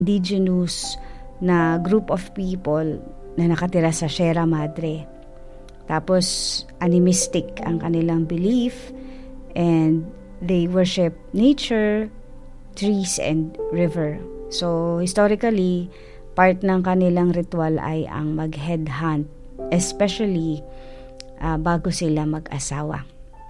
indigenous na group of people na nakatira sa Sierra Madre. Tapos, animistic ang kanilang belief and they worship nature, trees, and river. So, historically, part ng kanilang ritual ay ang mag-headhunt, especially bago sila mag-asawa.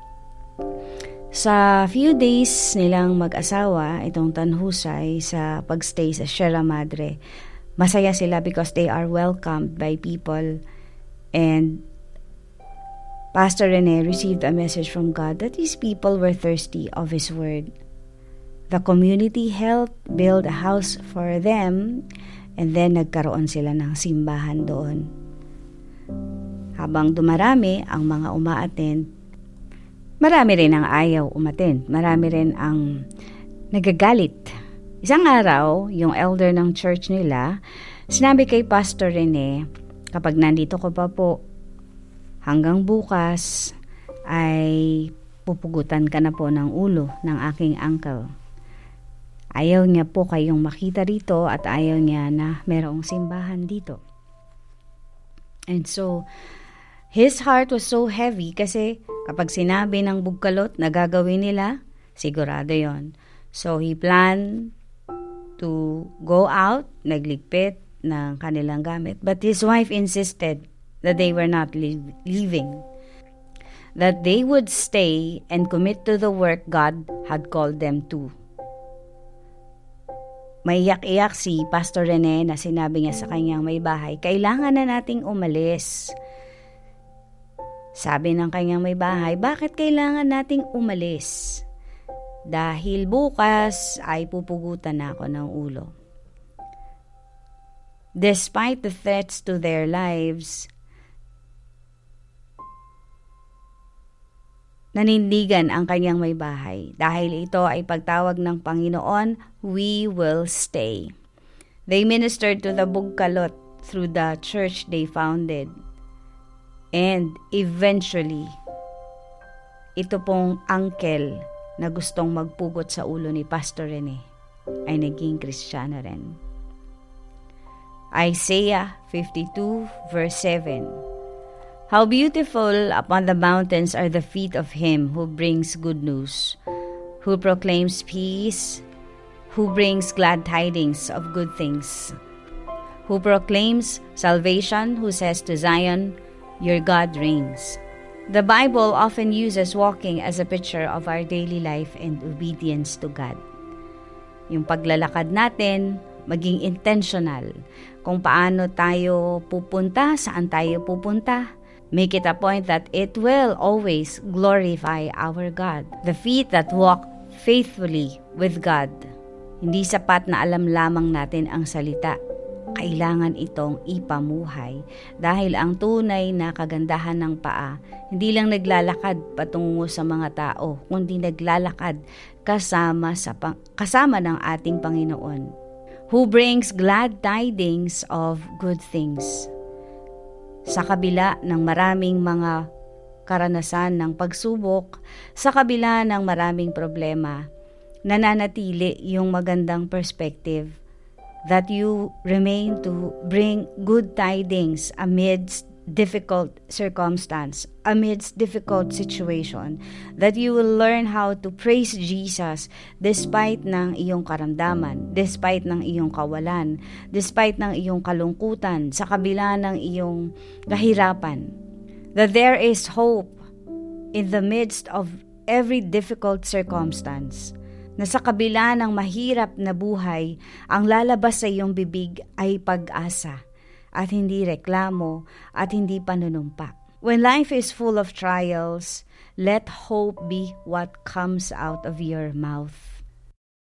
Sa few days nilang mag-asawa, itong tanhusay sa pagstay sa Sierra Madre, masaya sila because they are welcomed by people, and Pastor Rene received a message from God that these people were thirsty of His Word. The community helped build a house for them, and then nagkaroon sila ng simbahan doon. Habang dumarami ang mga uma-attend, marami rin ang ayaw umattend. Marami rin ang nagagalit. Isang araw, yung elder ng church nila, sinabi kay Pastor Rene, kapag nandito ko pa po, hanggang bukas ay pupugutan ka na po ng ulo ng aking uncle. Ayaw niya po kayong makita rito at ayaw niya na merong simbahan dito. And so, his heart was so heavy kasi kapag sinabi ng bugkalot na gagawin nila, sigurado yon. So, he planned to go out, nagligpit ng kanilang gamit. But his wife insisted that they were not leaving. That they would stay and commit to the work God had called them to. May iyak-iyak si Pastor Rene na sinabi niya sa kanyang may bahay, kailangan na nating umalis. Sabi ng kanyang may bahay, bakit kailangan nating umalis? Dahil bukas ay pupugutan na ako ng ulo. Despite the threats to their lives, nanindigan ang kanyang may bahay. Dahil ito ay pagtawag ng Panginoon, we will stay. They ministered to the bugkalot through the church they founded. And eventually, ito pong uncle na gustong magpugot sa ulo ni Pastor Rene ay naging Kristiyano rin. Isaiah 52 verse 7. How beautiful upon the mountains are the feet of him who brings good news, who proclaims peace, who brings glad tidings of good things, who proclaims salvation, who says to Zion, your God reigns. The Bible often uses walking as a picture of our daily life and obedience to God. Yung paglalakad natin, maging intentional. Kung paano tayo pupunta, saan tayo pupunta. Make it a point that it will always glorify our God. The feet that walk faithfully with God. Hindi sapat na alam lamang natin ang salita. Kailangan itong ipamuhay dahil ang tunay na kagandahan ng paa, hindi lang naglalakad patungo sa mga tao, kundi naglalakad kasama ng ating Panginoon, who brings glad tidings of good things. Sa kabila ng maraming mga karanasan ng pagsubok, sa kabila ng maraming problema, nananatili yung magandang perspective that you remain to bring good tidings amidst difficult circumstance, amidst difficult situation, that you will learn how to praise Jesus despite ng iyong karamdaman, despite ng iyong kawalan, despite ng iyong kalungkutan, sa kabila ng iyong kahirapan. That there is hope in the midst of every difficult circumstance. Na sa kabila ng mahirap na buhay, ang lalabas sa iyong bibig ay pag-asa at hindi reklamo at hindi panunumpa. When life is full of trials, let hope be what comes out of your mouth.